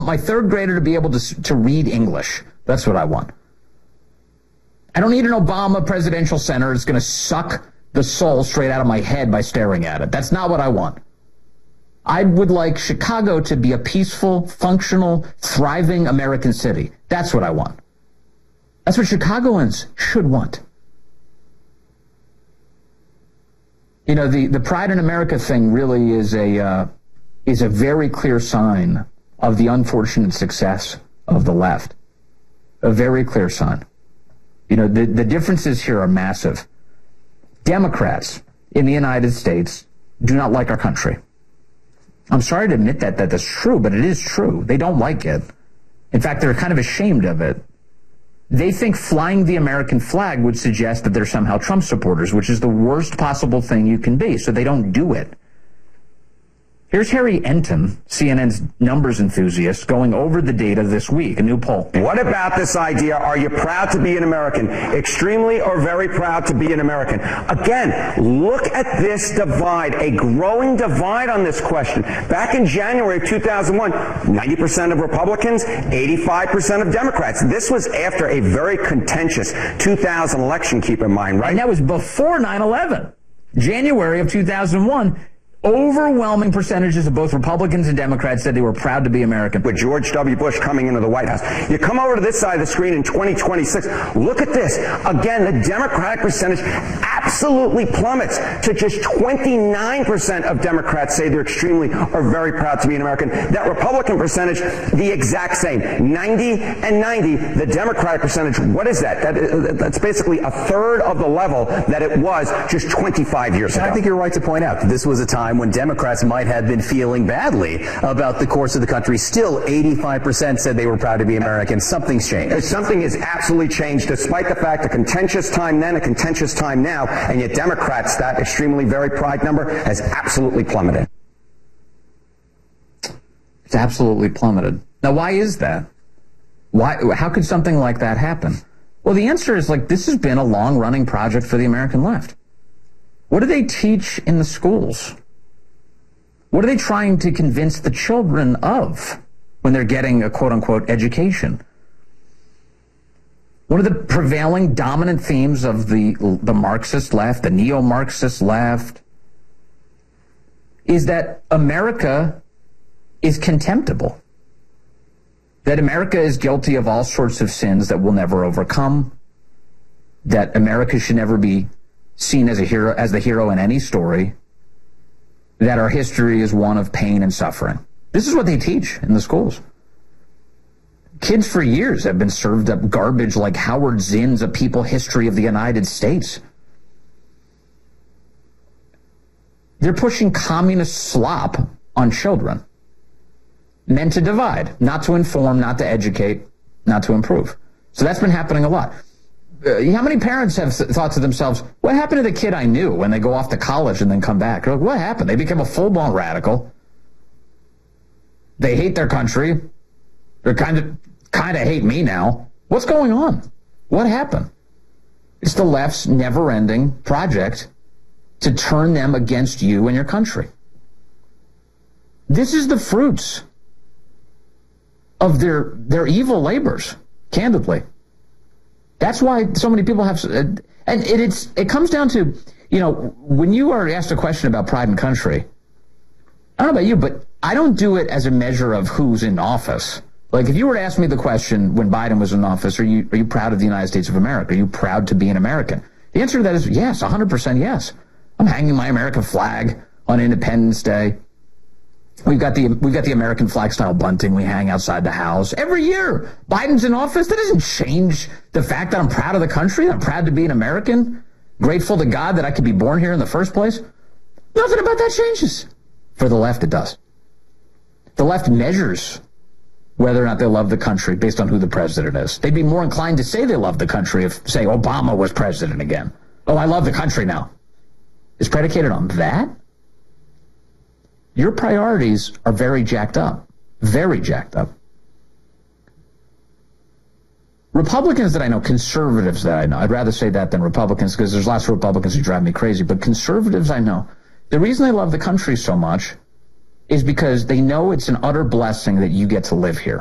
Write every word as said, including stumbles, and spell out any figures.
my third grader to be able to, to read English. That's what I want. I don't need an Obama presidential center that's going to suck the soul straight out of my head by staring at it. That's not what I want. I would like Chicago to be a peaceful, functional, thriving American city. That's what I want. That's what Chicagoans should want. You know, the, the Pride in America thing really is a uh, is a very clear sign of the unfortunate success of the left. A very clear sign. You know, the, the differences here are massive. Democrats in the United States do not like our country. I'm sorry to admit that, that that's true, but it is true. They don't like it. In fact, they're kind of ashamed of it. They think flying the American flag would suggest that they're somehow Trump supporters, which is the worst possible thing you can be, so they don't do it. Here's Harry Enton, C N N's numbers enthusiast, going over the data this week, a new poll. What about this idea, are you proud to be an American? Extremely or very proud to be an American? Again, look at this divide, a growing divide on this question. Back in January of two thousand one, ninety percent of Republicans, eighty-five percent of Democrats. This was after a very contentious two thousand election, keep in mind, right? And that was before nine eleven. January of two thousand one. Overwhelming percentages of both Republicans and Democrats said they were proud to be American. With George W. Bush coming into the White House. You come over to this side of the screen in twenty twenty-six. Look at this. Again, the Democratic percentage absolutely plummets to just twenty-nine percent of Democrats say they're extremely or very proud to be an American. That Republican percentage, the exact same. ninety and ninety. The Democratic percentage, what is that? that that's basically a third of the level that it was just twenty-five years ago. I think you're right to point out that this was a time when Democrats might have been feeling badly about the course of the country. Still, eighty-five percent said they were proud to be American. Something's changed. Something has absolutely changed, despite the fact a contentious time then, a contentious time now, and yet Democrats, that extremely very pride number has absolutely plummeted. It's absolutely plummeted. Now, why is that? Why? How could something like that happen? Well, the answer is, like, this has been a long-running project for the American left. What do they teach in the schools? What are they trying to convince the children of when they're getting a quote-unquote education? One of the prevailing dominant themes of the, the Marxist left, the neo-Marxist left, is that America is contemptible. That America is guilty of all sorts of sins that we'll never overcome. That America should never be seen as a hero, as the hero in any story. That our history is one of pain and suffering. This is what they teach in the schools. Kids for years have been served up garbage like Howard Zinn's A People History of the United States. They're pushing communist slop on children, meant to divide, not to inform, not to educate, not to improve. So that's been happening a lot. Uh, how many parents have thought to themselves, what happened to the kid I knew when they go off to college and then come back? You're like, what happened? They become a full-blown radical. They hate their country. They're kind of kind of hate me now. What's going on? What happened? It's the left's never-ending project to turn them against you and your country. This is the fruits of their their evil labors, candidly. That's why so many people have, and it, it's it comes down to, you know, when you are asked a question about pride and country, I don't know about you, but I don't do it as a measure of who's in office. Like, if you were to ask me the question when Biden was in office, are you are you proud of the United States of America? Are you proud to be an American? The answer to that is yes, one hundred percent yes. I'm hanging my American flag on Independence Day. We've got the we've got the American flag style bunting we hang outside the house every year. Biden's in office. That doesn't change the fact that I'm proud of the country. I'm proud to be an American. Grateful to God that I could be born here in the first place. Nothing about that changes. For the left, it does. The left measures whether or not they love the country based on who the president is. They'd be more inclined to say they love the country if, say, Obama was president again. Oh, I love the country now. It's predicated on that? Your priorities are very jacked up. Very jacked up. Republicans that I know, conservatives that I know, I'd rather say that than Republicans because there's lots of Republicans who drive me crazy, but conservatives I know, the reason they love the country so much is because they know it's an utter blessing that you get to live here.